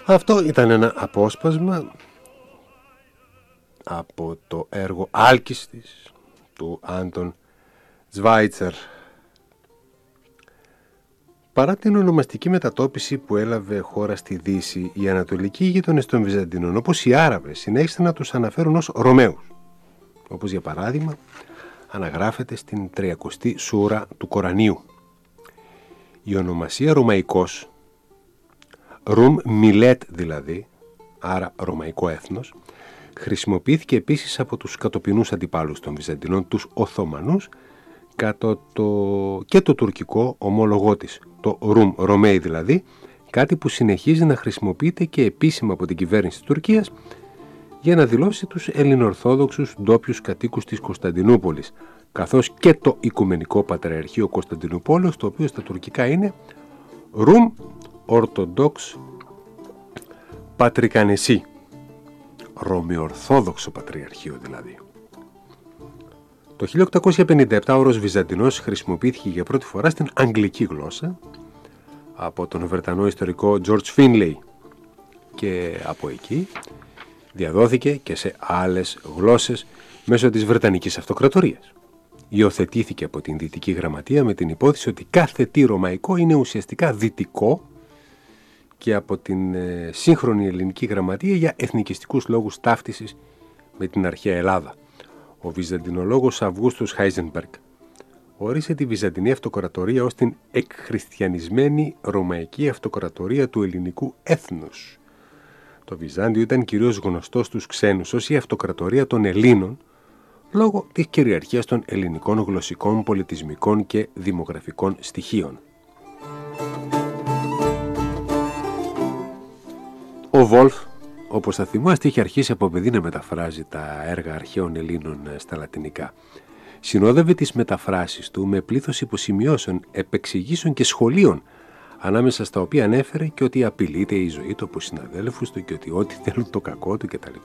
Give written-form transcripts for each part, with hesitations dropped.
Αυτό ήταν ένα απόσπασμα από το έργο «Άλκιστης» του Άντων Σβάιτσερ. Παρά την ονομαστική μετατόπιση που έλαβε χώρα στη Δύση, οι ανατολικοί γείτονες των Βυζαντινών, όπως οι Άραβες, συνέχισαν να τους αναφέρουν ως Ρωμαίους, όπως για παράδειγμα αναγράφεται στην 30η σούρα του Κορανίου. Η ονομασία Ρωμαϊκός, Ρουμ Μιλέτ δηλαδή, άρα Ρωμαϊκό έθνος, χρησιμοποιήθηκε επίσης από τους κατοπινούς αντιπάλους των Βυζαντινών, τους Οθωμανούς, και το τουρκικό ομόλογό της, το Ρουμ, Ρωμαίοι δηλαδή, κάτι που συνεχίζει να χρησιμοποιείται και επίσημα από την κυβέρνηση της Τουρκίας για να δηλώσει τους ελληνοορθόδοξους ντόπιους κατοίκους της Κωνσταντινούπολης, καθώς και το Οικουμενικό Πατριαρχείο Κωνσταντινούπολης, το οποίο στα τουρκικά είναι Ρουμ Ορθοδόξ Πατρικανεσί, Ρωμαιορθόδοξο Πατριαρχείο δηλαδή. Το 1857 ο όρος Βυζαντινός χρησιμοποιήθηκε για πρώτη φορά στην αγγλική γλώσσα από τον Βρετανό ιστορικό George Finlay και από εκεί διαδόθηκε και σε άλλες γλώσσες μέσω της Βρετανικής Αυτοκρατορίας. Υιοθετήθηκε από την Δυτική Γραμματεία με την υπόθεση ότι κάθε τι ρωμαϊκό είναι ουσιαστικά δυτικό και από την σύγχρονη Ελληνική Γραμματεία για εθνικιστικούς λόγους ταύτισης με την αρχαία Ελλάδα. Ο βυζαντινολόγος Αυγούστος Χάιζενμπεργκ όρισε τη Βυζαντινή Αυτοκρατορία ως την εκχριστιανισμένη Ρωμαϊκή Αυτοκρατορία του ελληνικού έθνους. Το Βυζάντιο ήταν κυρίως γνωστό στους ξένους ως η Αυτοκρατορία των Ελλήνων λόγω της κυριαρχίας των ελληνικών γλωσσικών, πολιτισμικών και δημογραφικών στοιχείων. Ο Βόλφ, όπως θα θυμάστε, είχε αρχίσει από παιδί να μεταφράζει τα έργα αρχαίων Ελλήνων στα λατινικά. Συνόδευε τις μεταφράσεις του με πλήθος υποσημειώσεων, επεξηγήσεων και σχολείων, ανάμεσα στα οποία ανέφερε και ότι απειλείται η ζωή του από συναδέλφους του και ότι ό,τι θέλουν το κακό του κτλ.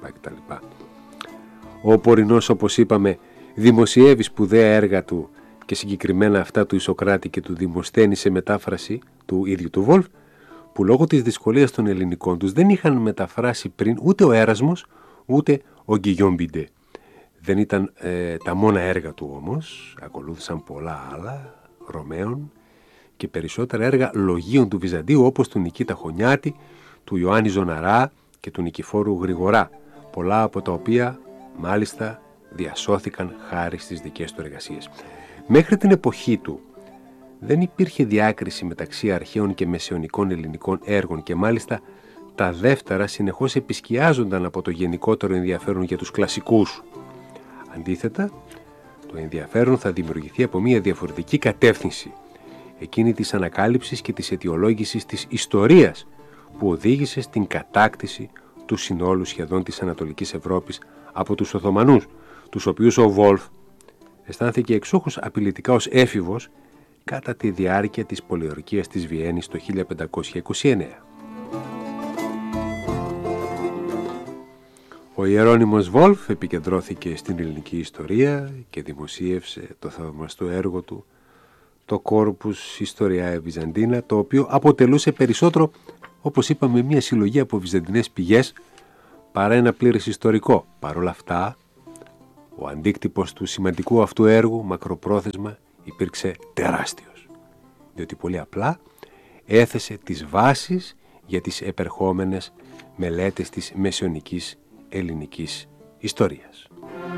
Ο Πορεινός, όπως είπαμε, δημοσιεύει σπουδαία έργα του και συγκεκριμένα αυτά του Ισοκράτη και του Δημοσθένη σε μετάφραση του ίδιου του Βόλφ, που λόγω της δυσκολίας των ελληνικών τους δεν είχαν μεταφράσει πριν ούτε ο Έρασμος ούτε ο Γκυγιόμ Μπιντέ. Δεν ήταν τα μόνα έργα του όμως, ακολούθησαν πολλά άλλα Ρωμαίων και περισσότερα έργα λογίων του Βυζαντίου όπως του Νικήτα Χωνιάτη, του Ιωάννη Ζωναρά και του Νικηφόρου Γρηγορά, πολλά από τα οποία μάλιστα διασώθηκαν χάρη στις δικές του εργασίες. Μέχρι την εποχή του δεν υπήρχε διάκριση μεταξύ αρχαίων και μεσαιωνικών ελληνικών έργων και μάλιστα τα δεύτερα συνεχώς επισκιάζονταν από το γενικότερο ενδιαφέρον για τους κλασικούς. Αντίθετα, το ενδιαφέρον θα δημιουργηθεί από μια διαφορετική κατεύθυνση, εκείνη της ανακάλυψης και της αιτιολόγησης της ιστορίας που οδήγησε στην κατάκτηση του συνόλου σχεδόν της Ανατολικής Ευρώπης από τους Οθωμανούς, τους οποίους ο Βόλφ αισθάνθηκε εξόχως απειλητικά ως έφηβος κατά τη διάρκεια της πολιορκίας της Βιέννης το 1529. Ο Ιερώνυμος Βόλφ επικεντρώθηκε στην ελληνική ιστορία και δημοσίευσε το θαυμαστό έργο του, το Corpus Historiae Byzantina, το οποίο αποτελούσε περισσότερο, όπως είπαμε, μια συλλογή από βυζαντινές πηγές παρά ένα πλήρες ιστορικό. Παρ' όλα αυτά, ο αντίκτυπος του σημαντικού αυτού έργου μακροπρόθεσμα υπήρξε τεράστιος, διότι πολύ απλά έθεσε τις βάσεις για τις επερχόμενες μελέτες της μεσαιωνικής ελληνικής ιστορίας.